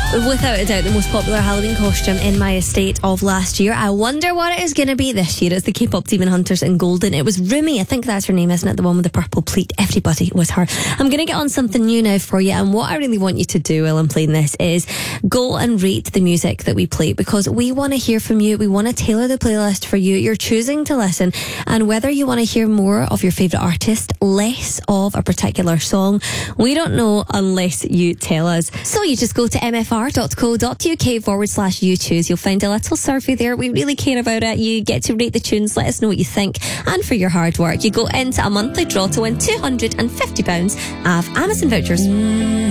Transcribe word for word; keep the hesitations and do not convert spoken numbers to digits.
Without a doubt, the most popular Halloween costume in my estate of last year. I wonder what it is going to be this year. It's the K-pop Demon Hunters in Golden. It was Rumi, I think that's her name, isn't it? The one with the purple pleat. Everybody was her. I'm going to get on something new now for you, and what I really want you to do while I'm playing this is go and rate the music that we play, because we want to hear from you. We want to tailor the playlist for you. You're choosing to listen, and whether you want to hear more of your favourite artist, less of a particular song, we don't know unless you tell us. So you just go to mfr.co.uk forward slash you choose. You'll find a little survey there. We really care about it. You get to rate the tunes, let us know what you think, and for your hard work you go into a monthly draw to win two hundred fifty pounds of Amazon vouchers.